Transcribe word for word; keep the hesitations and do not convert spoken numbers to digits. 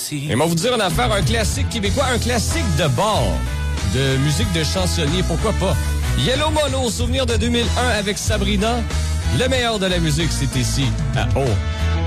Et moi vous dire une affaire, un classique québécois, un classique de bar, de musique de chansonnier, pourquoi pas. Yellow Mono, souvenir de deux mille un avec Sabrina. Le meilleur de la musique, c'est ici, à O.